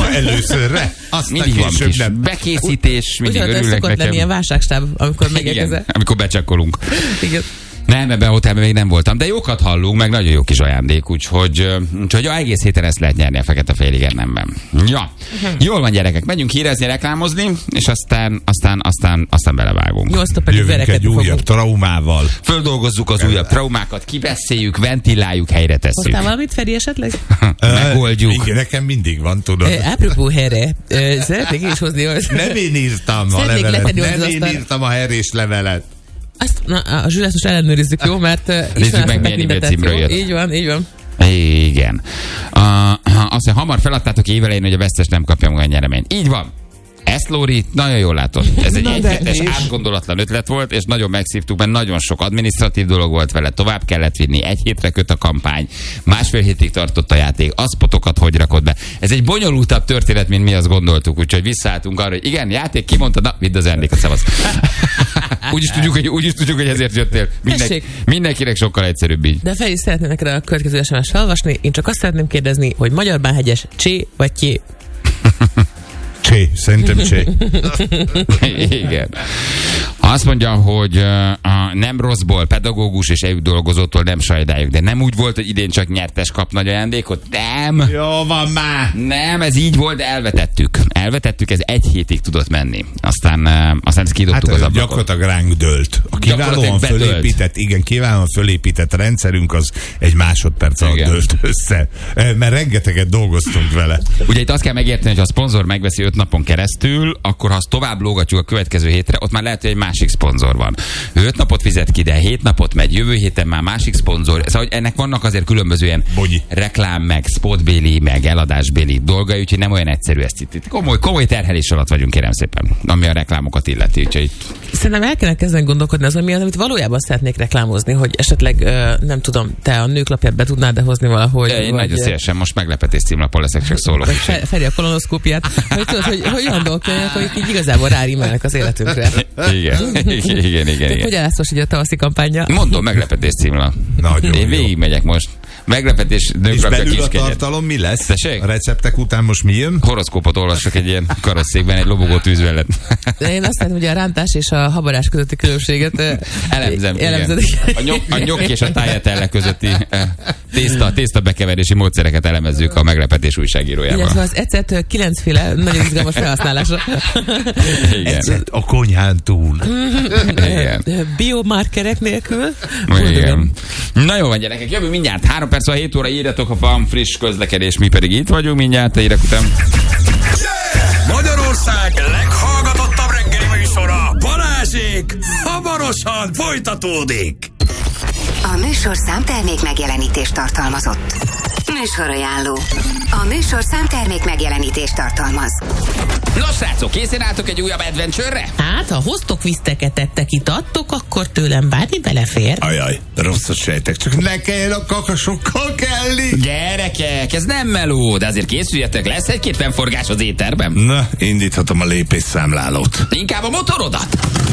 előszörre. Mindig van kis bekészítés, mindig örülök nekem. Szokott lenni ilyen válságstáb, amikor megérkezel. Amikor becsekkolunk. Igen. Nem, ebben a hotelben még nem voltam, de jókat hallunk, meg nagyon jó kis ajándék, úgyhogy egész héten ezt lehet nyerni a Fekete Félig Érnemben. Ja, jól van gyerekek, megyünk hírezni, reklámozni, és aztán belevágunk. Jövünk egy újabb traumával. Földolgozzuk az újabb traumákat, kibeszéljük, ventiláljuk, helyre tesszük. Hoztál valamit, Feri, esetleg? Megoldjuk. Igen, nekem mindig van, tudod. Apropó herre, szeretnék én is hozni. Nem én írtam a levelet, nem én írtam a herrés levelet. A Zsülát most ellenőrizzük, jó? Mert nézzük meg, milyen e-mail címről jött. Így van. Igen. Azt hamar feladtátok évelején, hogy a vesztes nem kapja meg a nyereményt. Így van. Ezt, Lóri, nagyon jól látod. Ez egy egyhetes, átgondolatlan ötlet volt, és nagyon megszívtuk, mert nagyon sok adminisztratív dolog volt vele, tovább kellett vinni, 1 hétre köt a kampány, 1,5 hétig tartott a játék, a spotokat hogy rakod be. Ez egy bonyolultabb történet, mint mi azt gondoltuk, úgyhogy visszaálltunk arra, hogy igen, játék kimondta, na, vidd az ajándékot, szavasz. Úgy is tudjuk, hogy ezért jöttél. Mindenkinek sokkal egyszerűbb így. De Feri, szeretném neked a következő SMS-t felolvasni, én csak azt szeretném kérdezni, hogy Magyarbánhegyes csé vagy tyé? Csé, szerintem csé. Igen. Azt mondja, hogy nem rosszból, pedagógus és EU dolgozótól nem sajdáljuk, de nem úgy volt, hogy idén csak nyertes kap nagy ajándékot? Nem. Jó van már. Nem, ez így volt, de elvetettük, ez 1 hétig tudott menni. Aztán ezt kidobtuk az ablakon. Gyakorlatilag ránk dőlt. A kiválóan fölépített rendszerünk az egy másodperc alatt dőlt össze. Mert rengeteget dolgoztunk vele. Ugye itt azt kell megérteni, hogy ha a szponzor megveszi 5 napon keresztül, akkor ha azt tovább lógatjuk a következő hétre, ott már lehet, hogy egy másik szponzor van. Ő 5 napot fizet ki, de 7 napot megy, jövő héten már másik szponzor. Szóval ennek vannak azért különböző ilyen reklám, meg spotbéli, meg eladásbéli dolgai, úgyhogy nem olyan egyszerű ezt itt. Komoly terhelés alatt vagyunk, kérem szépen, ami a reklámokat illeti. Úgyhogy... Szerintem el kellene kezdeni gondolkodni azon, mi az, amit valójában szeretnék reklámozni, hogy esetleg nem tudom, te a Nőklapját be tudnád hozni valahogy. Én nagyon szívesen, most meglepetés címlapon leszek, csak szólok. Feri a kolonoszkópiát. Hogy tudod, hogy olyan dolgok jönnek, hogy így igazából rárímelnek az életünkre. Igen. Hogy állsz most így a tavaszi kampánya? Mondom, meglepetés címlap. Én végigmegyek most. Meglepetés Nőklapja Kiskegyed. És belül a Kiskegyed. tartalom mi lesz? Tessék? A receptek után most mi jön? Horoszkópot olvasok egy ilyen karosszékben, egy lobogó tűz mellett. De én azt hiszem, hogy a rántás és a habarás közötti különbséget elemzem. A nyok és a tájátelle közötti tészta bekeverési módszereket elemezzük a meglepetés újságírójával. Illetve az ecet 9-féle nagyon izgalmas felhasználásra. Igen. A konyhán túl. Igen. Biomarkerek nélkül. Igen. Na jó van, gyerekek, jövő mindjárt 3 perc a 7 óra, írjatok, ha van friss közlekedés, mi pedig itt vagyunk mindjárt a hírek után. Magyarország leghallgatottabb reggeli műsora, Balázsék, hamarosan folytatódik. A műsorszám termék megjelenítést tartalmazott. Műsorajánló. A műsorszám termék megjelenítést tartalmaz. Nos, srácok, készen álltok egy újabb adventure-re? Hát, ha hoztok viszteketettek, itattok, akkor tőlem bármi belefér. Ajaj, rosszat sejtek, csak ne kelljen a kakasokkal kelni. Gyerekek, ez nem meló, de azért készüljetek, lesz egy-két fennforgás az éterben. Na, indíthatom a lépésszámlálót. Inkább a motorodat.